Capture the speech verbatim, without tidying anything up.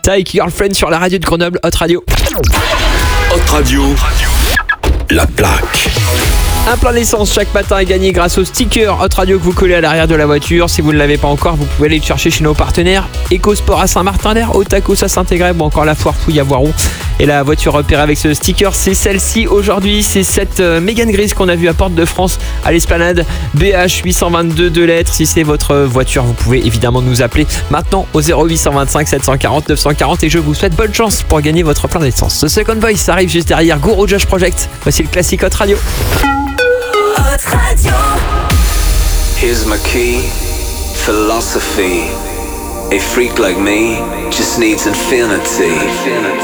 Tyke Girlfriend sur la radio de Grenoble, Hot Radio. Hot Radio, la plaque. Un plein d'essence chaque matin est gagné grâce au sticker Hot Radio que vous collez à l'arrière de la voiture. Si vous ne l'avez pas encore, vous pouvez aller le chercher chez nos partenaires EcoSport à Saint-Martin-d'Air, au Tacos à Saint-Égrève ou encore la Foire Fouille à Voiron. Et la voiture repérée avec ce sticker, c'est celle-ci aujourd'hui. C'est cette euh, Mégane grise qu'on a vue à Porte de France à l'Esplanade. B H huit cent vingt-deux, deux lettres. Si c'est votre voiture, vous pouvez évidemment nous appeler maintenant au zéro huit cent vingt-cinq sept cent quarante neuf cent quarante et je vous souhaite bonne chance pour gagner votre plein d'essence. The Second Voice arrive juste derrière Guru Josh Project. Voici le classique Hot Radio. Hot Radio. Here's my key, philosophy. A freak like me just needs infinity.